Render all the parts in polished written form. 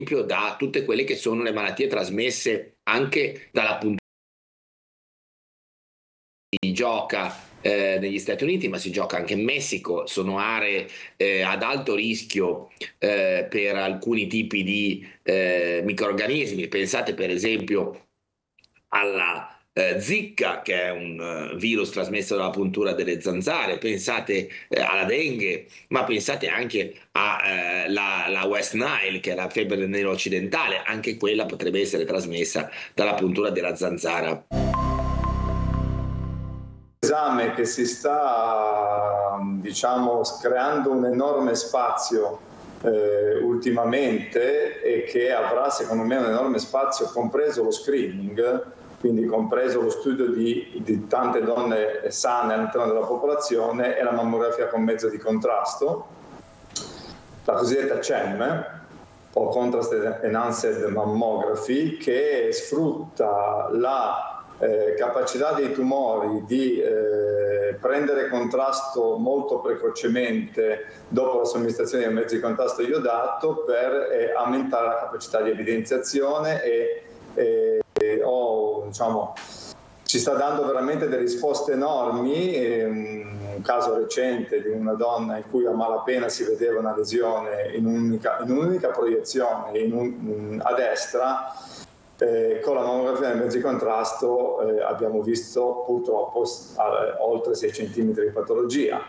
da tutte quelle che sono le malattie trasmesse anche dalla puntura. Si gioca negli Stati Uniti, ma si gioca anche in Messico, sono aree ad alto rischio per alcuni tipi di microrganismi. Pensate per esempio alla zicca, che è un virus trasmesso dalla puntura delle zanzare, pensate alla dengue, ma pensate anche alla West Nile, che è la febbre nero occidentale, anche quella potrebbe essere trasmessa dalla puntura della zanzara. Esame che si sta, creando un enorme spazio ultimamente, e che avrà secondo me un enorme spazio, compreso lo screening, quindi compreso lo studio di tante donne sane all'interno della popolazione, è la mammografia con mezzo di contrasto, la cosiddetta CEM, o Contrast Enhanced Mammography, che sfrutta la capacità dei tumori di prendere contrasto molto precocemente dopo la somministrazione di mezzi di contrasto iodato, per aumentare la capacità di evidenziazione ci sta dando veramente delle risposte enormi. Un caso recente di una donna in cui a malapena si vedeva una lesione in un'unica proiezione a destra, con la mammografia nel mezzo di contrasto abbiamo visto purtroppo oltre 6 cm di patologia.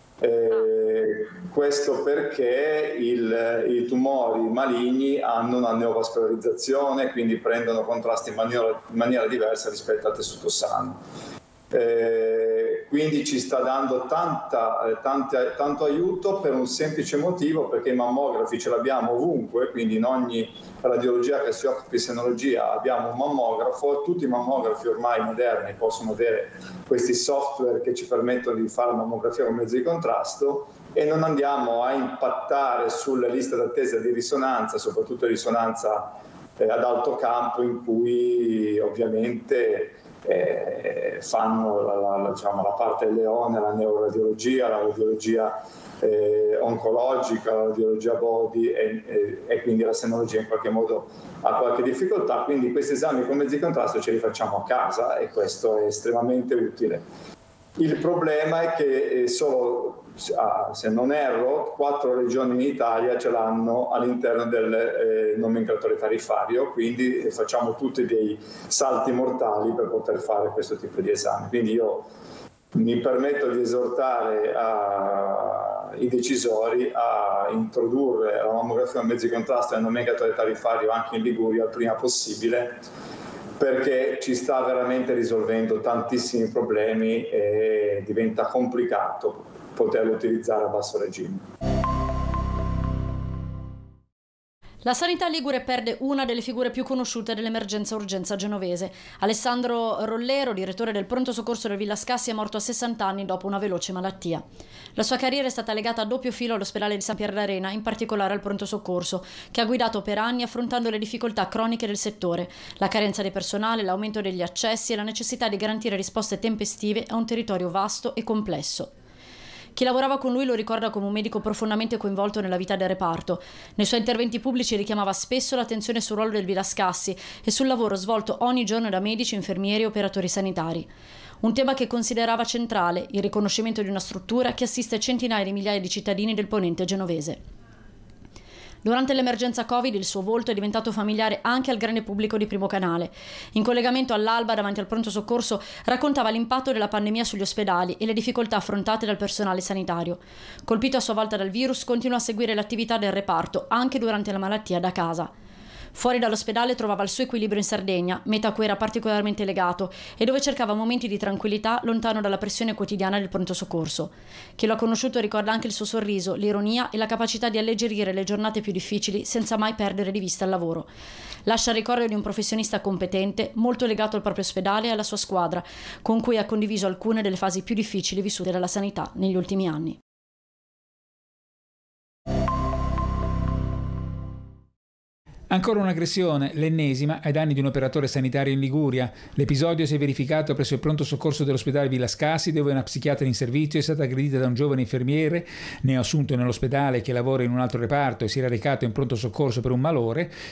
Questo perché i tumori maligni hanno una neovascolarizzazione, quindi prendono contrasti in maniera diversa rispetto al tessuto sano. Quindi ci sta dando tanto aiuto, per un semplice motivo, perché i mammografi ce l'abbiamo ovunque, quindi in ogni radiologia che si occupi di senologia abbiamo un mammografo. Tutti i mammografi ormai moderni possono avere questi software che ci permettono di fare mammografia con mezzo di contrasto, e non andiamo a impattare sulle liste d'attesa di risonanza, soprattutto risonanza ad alto campo, in cui ovviamente fanno la parte del leone, la neuroradiologia, la radiologia oncologica, la radiologia body, e quindi la senologia in qualche modo ha qualche difficoltà. Quindi questi esami con mezzi di contrasto ce li facciamo a casa, e questo è estremamente utile. Il problema è che solo, se non erro, 4 regioni in Italia ce l'hanno all'interno del nomenclatore tariffario, quindi facciamo tutti dei salti mortali per poter fare questo tipo di esami. Quindi io mi permetto di esortare i decisori a introdurre la mammografia a mezzi di contrasto nel nomenclatore tariffario anche in Liguria il prima possibile, perché ci sta veramente risolvendo tantissimi problemi e diventa complicato poterlo utilizzare a basso regime. La sanità ligure perde una delle figure più conosciute dell'emergenza-urgenza genovese. Alessandro Rollero, direttore del pronto soccorso del Villa Scassi, è morto a 60 anni dopo una veloce malattia. La sua carriera è stata legata a doppio filo all'ospedale di San Pierdarena, in particolare al pronto soccorso, che ha guidato per anni affrontando le difficoltà croniche del settore, la carenza di personale, l'aumento degli accessi e la necessità di garantire risposte tempestive a un territorio vasto e complesso. Chi lavorava con lui lo ricorda come un medico profondamente coinvolto nella vita del reparto. Nei suoi interventi pubblici richiamava spesso l'attenzione sul ruolo del Villa Scassi e sul lavoro svolto ogni giorno da medici, infermieri e operatori sanitari. Un tema che considerava centrale, il riconoscimento di una struttura che assiste centinaia di migliaia di cittadini del ponente genovese. Durante l'emergenza Covid il suo volto è diventato familiare anche al grande pubblico di Primo Canale. In collegamento all'alba davanti al pronto soccorso raccontava l'impatto della pandemia sugli ospedali e le difficoltà affrontate dal personale sanitario. Colpito a sua volta dal virus, continua a seguire l'attività del reparto anche durante la malattia da casa. Fuori dall'ospedale trovava il suo equilibrio in Sardegna, meta a cui era particolarmente legato e dove cercava momenti di tranquillità lontano dalla pressione quotidiana del pronto soccorso. Chi lo ha conosciuto ricorda anche il suo sorriso, l'ironia e la capacità di alleggerire le giornate più difficili senza mai perdere di vista il lavoro. Lascia il ricordo di un professionista competente, molto legato al proprio ospedale e alla sua squadra, con cui ha condiviso alcune delle fasi più difficili vissute dalla sanità negli ultimi anni. Ancora un'aggressione, l'ennesima, ai danni di un operatore sanitario in Liguria. L'episodio si è verificato presso il pronto soccorso dell'ospedale Villa Scassi, dove una psichiatra in servizio è stata aggredita da un giovane infermiere neoassunto nell'ospedale che lavora in un altro reparto e si era recato in pronto soccorso per un malore,